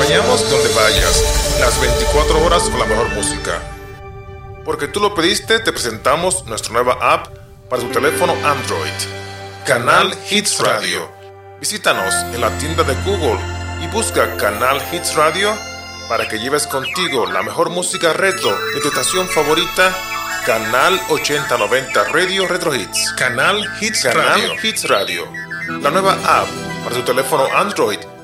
acompañamos donde vayas, las 24 horas con la mejor música. Porque tú lo pediste, te presentamos nuestra nueva app para tu teléfono Android, Canal Hits Radio. Visítanos en la tienda de Google y busca Canal Hits Radio para que lleves contigo la mejor música retro de tu estación favorita, Canal 8090 Radio Retro Hits. Canal Hits Radio. La nueva app para tu teléfono Android